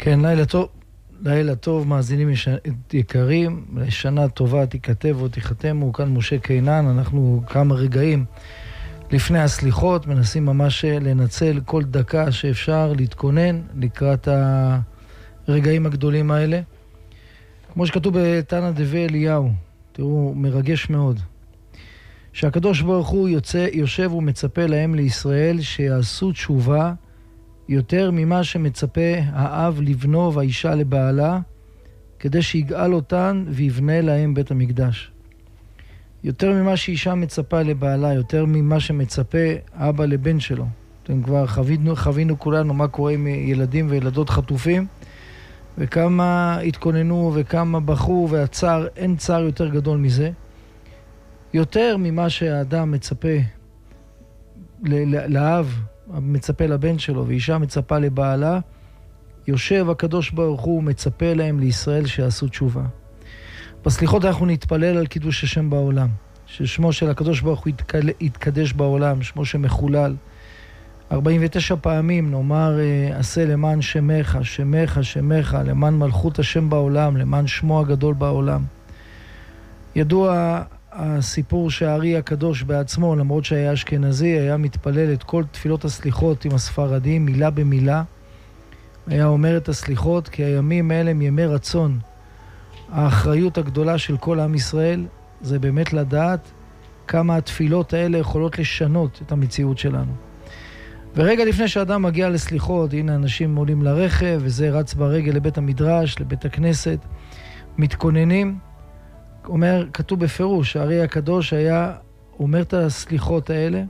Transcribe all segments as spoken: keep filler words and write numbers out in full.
כן, לילה טוב, לילה טוב, מאזינים יקרים, לשנה טובה תיכתב או תיחתמו, כאן משה קינן, אנחנו כמה רגעים לפני הסליחות, מנסים ממש לנצל כל דקה שאפשר להתכונן לקראת הרגעים הגדולים האלה. כמו שכתוב בתנא דבי אליהו, תראו, מרגש מאוד. שהקדוש ברוך הוא יוצא, יושב ומצפה להם לישראל שיעשו תשובה יותר ממה שמצפה האב לבנו והאישה לבעלה, כדי שיגאל אותן ויבנה להם בית המקדש. יותר ממה שאישה מצפה לבעלה, יותר ממה שמצפה אבא לבן שלו. אתם כבר חווינו, חווינו כולנו מה קורה עם ילדים וילדות חטופים, וכמה התכוננו וכמה בחרו, והצער, אין צער יותר גדול מזה. יותר ממה שהאדם מצפה לאב, מצפה לבן שלו, ואישה מצפה לבעלה, יושב הקדוש ברוך הוא מצפה להם לישראל שיעשו תשובה. בסליחות אנחנו נתפלל על קידוש השם בעולם, ששמו של הקדוש ברוך הוא יתקדש בעולם, שמו שמחולל. ארבעים ותשע פעמים נאמר עשה למען שמך, שמך, שמך, למען מלכות השם בעולם, למען שמו הגדול בעולם. ידוע הסיפור שהארי הקדוש בעצמו, למרות שהיה אשכנזי, היה מתפלל את כל תפילות הסליחות עם הספרדים, מילה במילה. היה אומר את הסליחות, כי הימים האלה הם ימי רצון. האחריות הגדולה של כל עם ישראל, זה באמת לדעת כמה התפילות האלה יכולות לשנות את המציאות שלנו. ורגע לפני שאדם מגיע לסליחות, הנה אנשים עולים לרכב, וזה רץ ברגל לבית המדרש, לבית הכנסת, מתכוננים. אומר, כתוב בפירוש, הארי הקדוש היה אומר את הסליחות האלה,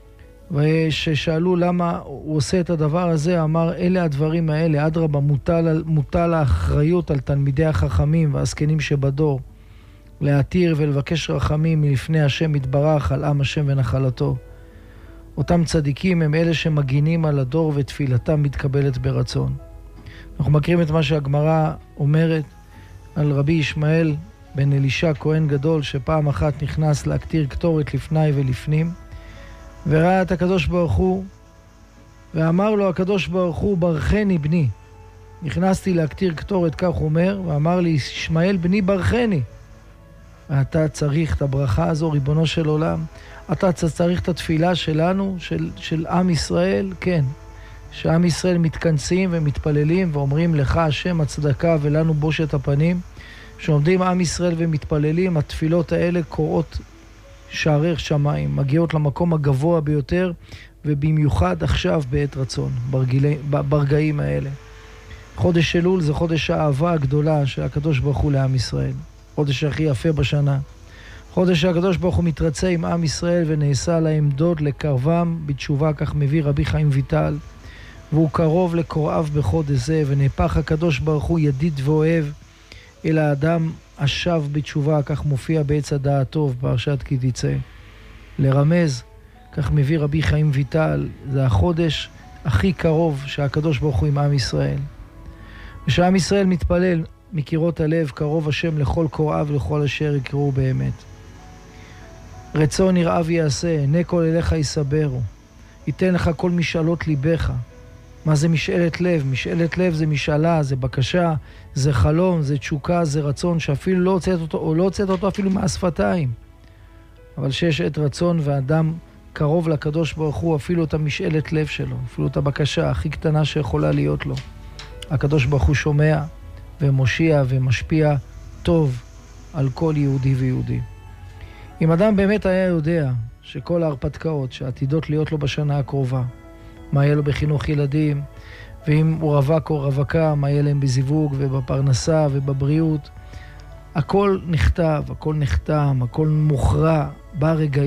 וששאלו למה הוא עושה את הדבר הזה, אמר, אלה הדברים האלה, אדרבה, מוטל, מוטל האחריות על תלמידי החכמים והזקנים שבדור, להתיר ולבקש רחמים מלפני השם יתברך על עם השם ונחלתו. אותם צדיקים הם אלה שמגינים על הדור ותפילתם מתקבלת ברצון. אנחנו מכירים את מה שהגמרא אומרת על רבי ישמעאל בן אלישע כהן גדול, שפעם אחת נכנס להקטיר קטורת לפני ולפנים, וראה את הקדוש ברוך הוא, ואמר לו הקדוש ברוך הוא, ברכני בני. נכנסתי להקטיר קטורת, כך הוא אומר, ואמר לי, ישמעאל בני ברכני. אתה צריך את הברכה הזו, ריבונו של עולם. אתה צריך את התפילה שלנו, של, של עם ישראל, כן. שעם ישראל מתכנסים ומתפללים ואומרים לך השם הצדקה ולנו בושת הפנים. שעומדים עם ישראל ומתפללים, התפילות האלה קוראות שערי שמיים, מגיעות למקום הגבוה ביותר, ובמיוחד עכשיו בעת רצון, ברגלי, ברגעים האלה. חודש אלול זה חודש האהבה הגדולה של הקדוש ברוך הוא לעם ישראל. חודש הכי יפה בשנה. חודש שהקדוש ברוך הוא מתרצה עם עם ישראל ונעשה להם דוד לקרבם בתשובה, כך מביא רבי חיים ויטל, והוא קרוב לקוראיו בחודש זה, ונהפך הקדוש ברוך הוא ידיד ואוהב אל האדם השב בתשובה, כך מופיע בעץ הדעת טוב פרשת כי תצא. לרמז, כך מביא רבי חיים ויטל, זה החודש הכי קרוב שהקדוש ברוך הוא עם עם ישראל. ושעם ישראל מתפלל מקירות הלב, קרוב השם לכל קוראיו ולכל אשר יקראו באמת. רצון יראה ויעשה, עיני כל אליך יסברו, ייתן לך כל משאלות ליבך. מה זה משאלת לב? משאלת לב זה משאלה, זה בקשה, זה חלום, זה תשוקה, זה רצון שאפילו לא הוצאת אותו, או לא הוצאת אותו אפילו מהשפתיים. אבל שיש עת רצון ואדם קרוב לקדוש ברוך הוא, אפילו את המשאלת לב שלו, אפילו את הבקשה הכי קטנה שיכולה להיות לו. הקדוש ברוך הוא שומע ומושיע ומשפיע טוב על כל יהודי ויהודי. אם אדם באמת היה יודע שכל ההרפתקאות שעתידות להיות לו בשנה הקרובה, מה יהיה לו בחינוך ילדים, ואם הוא רווק או רווקה, מה יהיה להם בזיווג ובפרנסה ובבריאות. הכל נכתב, הכל נחתם, הכל מוכרע ברגעים.